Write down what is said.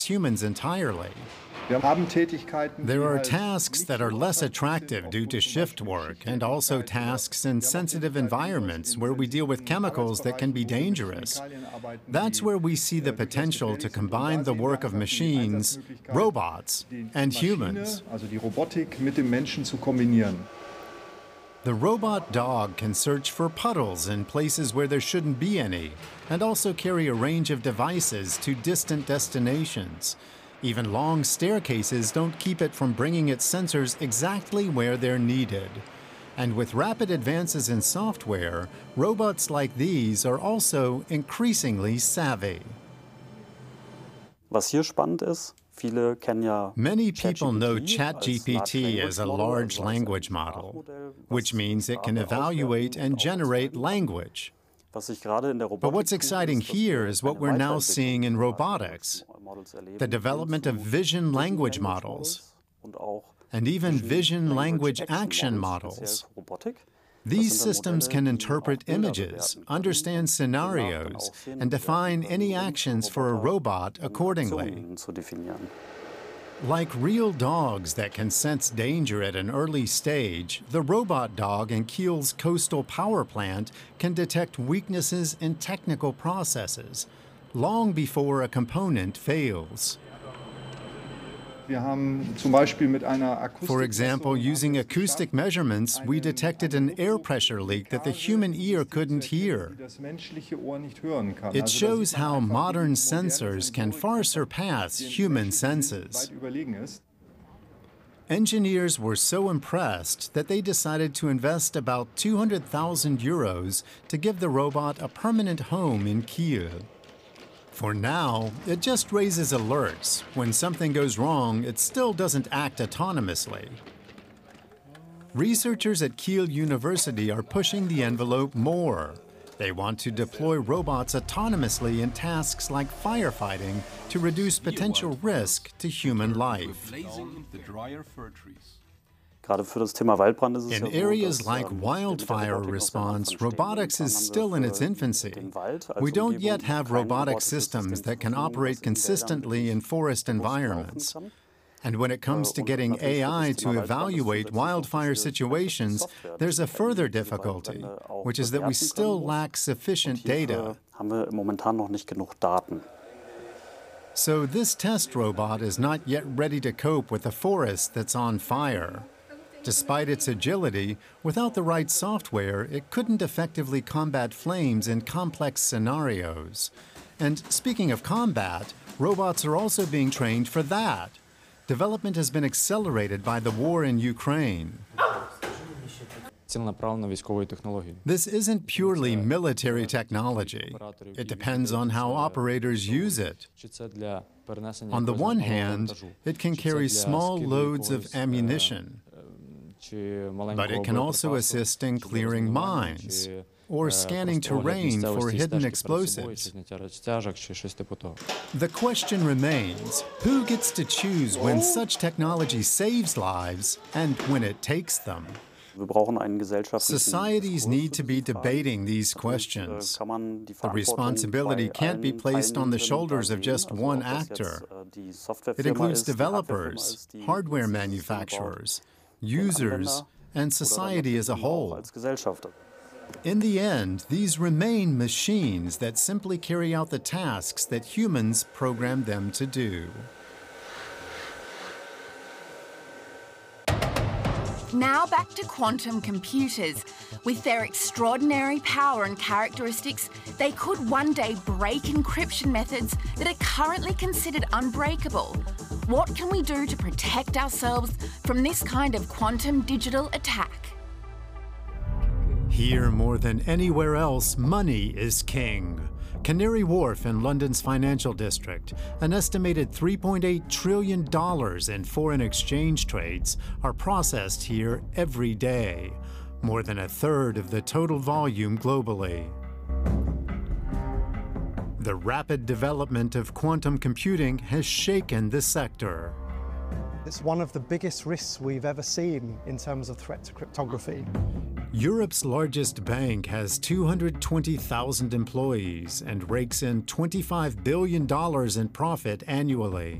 humans entirely. There are tasks that are less attractive due to shift work, and also tasks in sensitive environments where we deal with chemicals that can be dangerous. That's where we see the potential to combine the work of machines, robots, and humans. The robot dog can search for puddles in places where there shouldn't be any, and also carry a range of devices to distant destinations. Even long staircases don't keep it from bringing its sensors exactly where they're needed. And with rapid advances in software, robots like these are also increasingly savvy. Was hier spannend ist, many people know ChatGPT as a large language model, which means it can evaluate and generate language. But what's exciting here is what we're now seeing in robotics, the development of vision language models, and even vision language action models. These systems can interpret images, understand scenarios, and define any actions for a robot accordingly. Like real dogs that can sense danger at an early stage, the robot dog in Kiel's coastal power plant can detect weaknesses in technical processes, long before a component fails. For example, using acoustic measurements, we detected an air pressure leak that the human ear couldn't hear. It shows how modern sensors can far surpass human senses. Engineers were so impressed that they decided to invest about 200,000 euros to give the robot a permanent home in Kiel. For now, it just raises alerts. When something goes wrong, it still doesn't act autonomously. Researchers at Kiel University are pushing the envelope more. They want to deploy robots autonomously in tasks like firefighting to reduce potential risk to human life. In areas like wildfire response, robotics is still in its infancy. We don't yet have robotic systems that can operate consistently in forest environments. And when it comes to getting AI to evaluate wildfire situations, there's a further difficulty, which is that we still lack sufficient data. So this test robot is not yet ready to cope with a forest that's on fire. Despite its agility, without the right software, it couldn't effectively combat flames in complex scenarios. And speaking of combat, robots are also being trained for that. Development has been accelerated by the war in Ukraine. This isn't purely military technology. It depends on how operators use it. On the one hand, it can carry small loads of ammunition, but it can also assist in clearing mines or scanning terrain for hidden explosives. The question remains, who gets to choose when such technology saves lives and when it takes them? Societies need to be debating these questions. The responsibility can't be placed on the shoulders of just one actor. It includes developers, hardware manufacturers, users, and society as a whole. In the end, these remain machines that simply carry out the tasks that humans program them to do. Now back to quantum computers. With their extraordinary power and characteristics, they could one day break encryption methods that are currently considered unbreakable. What can we do to protect ourselves from this kind of quantum digital attack? Here, more than anywhere else, money is king. Canary Wharf in London's financial district, an estimated $3.8 trillion in foreign exchange trades are processed here every day, more than a third of the total volume globally. The rapid development of quantum computing has shaken the sector. It's one of the biggest risks we've ever seen in terms of threat to cryptography. Europe's largest bank has 220,000 employees and rakes in $25 billion in profit annually.